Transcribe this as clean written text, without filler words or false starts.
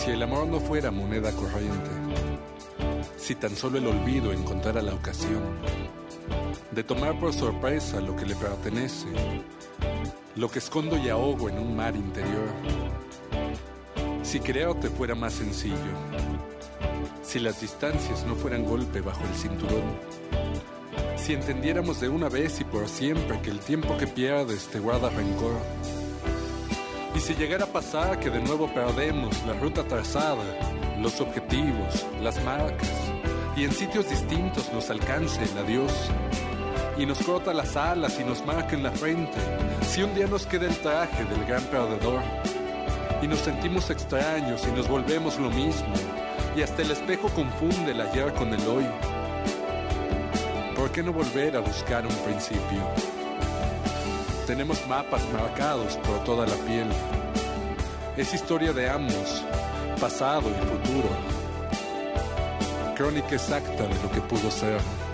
Si el amor no fuera moneda corriente, si tan solo el olvido encontrara la ocasión de tomar por sorpresa lo que le pertenece, lo que escondo y ahogo en un mar interior. Si quererte fuera más sencillo, si las distancias no fueran golpe bajo el cinturón, si entendiéramos de una vez y por siempre que el tiempo que pierdes te guarda rencor, y si llegara a pasar que de nuevo perdemos la ruta trazada, los objetivos, las marcas, y en sitios distintos nos alcance el adiós, y nos corta las alas y nos marca en la frente, si un día nos queda el traje del gran perdedor, y nos sentimos extraños y nos volvemos lo mismo, y hasta el espejo confunde el ayer con el hoy, ¿por qué no volver a buscar un principio? Tenemos mapas marcados por toda la piel. Es historia de ambos, pasado y futuro. Crónica exacta de lo que pudo ser.